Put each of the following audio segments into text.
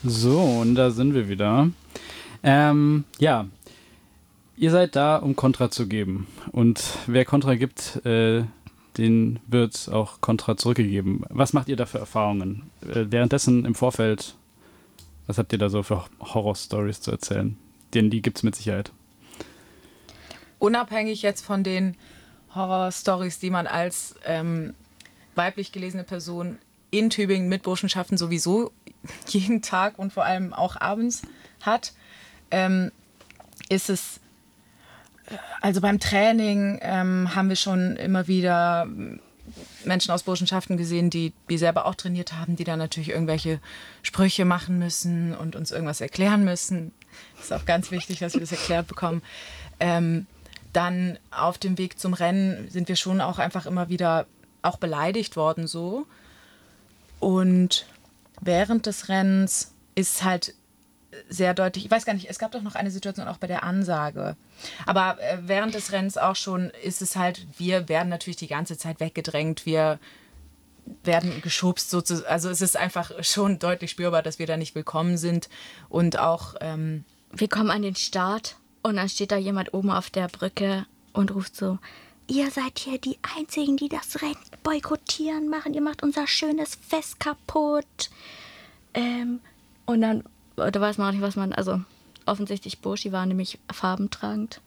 So, und da sind wir wieder. Ja, ihr seid da, um Kontra zu geben. Und wer Kontra gibt, den wird auch Kontra zurückgegeben. Was macht ihr da für Erfahrungen? Währenddessen im Vorfeld, was habt ihr da so für Horror-Stories zu erzählen? Denn die gibt's mit Sicherheit. Unabhängig jetzt von den Horror-Stories, die man als weiblich gelesene Person in Tübingen mit Burschenschaften sowieso jeden Tag und vor allem auch abends hat, ist es, also beim Training haben wir schon immer wieder Menschen aus Burschenschaften gesehen, die selber auch trainiert haben, die dann natürlich irgendwelche Sprüche machen müssen und uns irgendwas erklären müssen. Ist auch ganz wichtig, dass wir das erklärt bekommen. Dann auf dem Weg zum Rennen sind wir schon auch einfach immer wieder auch beleidigt worden so. Und während des Rennens ist halt sehr deutlich, ich weiß gar nicht, es gab doch noch eine Situation auch bei der Ansage. Aber während des Rennens auch schon ist es halt, wir werden natürlich die ganze Zeit weggedrängt, wir werden geschubst sozusagen. Also es ist einfach schon deutlich spürbar, dass wir da nicht willkommen sind. Und auch wir kommen an den Start und dann steht da jemand oben auf der Brücke und ruft so: Ihr seid hier die Einzigen, die das Rennen boykottieren machen. Ihr macht unser schönes Fest kaputt. Und dann, da weiß man auch nicht, was man, also offensichtlich Burschi war nämlich farbentragend.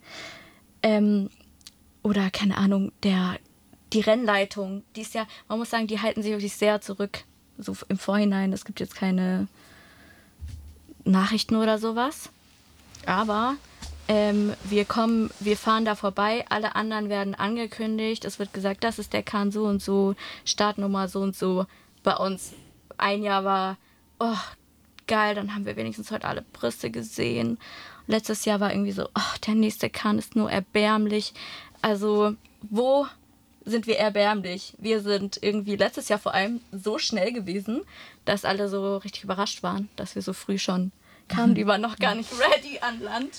Oder keine Ahnung, die Rennleitung, die ist ja, man muss sagen, die halten sich wirklich sehr zurück. So im Vorhinein, es gibt jetzt keine Nachrichten oder sowas. Aber wir fahren da vorbei, alle anderen werden angekündigt, es wird gesagt, das ist der Kahn so und so, Startnummer so und so. Bei uns ein Jahr war, oh, geil, dann haben wir wenigstens heute alle Brüste gesehen. Letztes Jahr war irgendwie so, oh, der nächste Kahn ist nur erbärmlich. Also, wo sind wir erbärmlich? Wir sind irgendwie letztes Jahr vor allem so schnell gewesen, dass alle so richtig überrascht waren, dass wir so früh schon kamen. Die waren noch gar nicht ready an Land.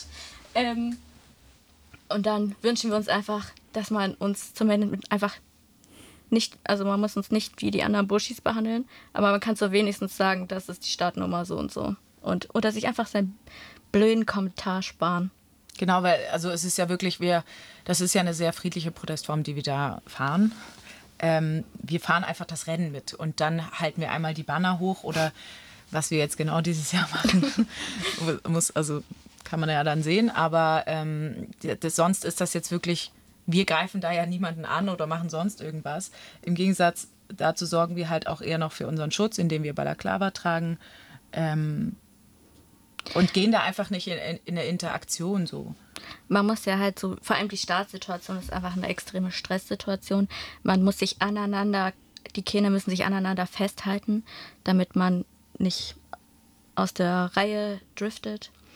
Und dann wünschen wir uns einfach, dass man uns zumindest einfach nicht, also man muss uns nicht wie die anderen Burschis behandeln, aber man kann so wenigstens sagen, das ist die Startnummer so und so. Oder sich einfach seinen blöden Kommentar sparen. Genau, weil also es ist ja wirklich, das ist ja eine sehr friedliche Protestform, die wir da fahren. Wir fahren einfach das Rennen mit und dann halten wir einmal die Banner hoch oder was wir jetzt genau dieses Jahr machen, kann man ja dann sehen, aber sonst ist das jetzt wirklich, wir greifen da ja niemanden an oder machen sonst irgendwas. Im Gegensatz dazu sorgen wir halt auch eher noch für unseren Schutz, indem wir Balaklava tragen und gehen da einfach nicht in eine Interaktion so. Man muss ja halt so, vor allem die Startsituation ist einfach eine extreme Stresssituation. Man muss sich die Kähne müssen sich aneinander festhalten, damit man nicht aus der Reihe driftet.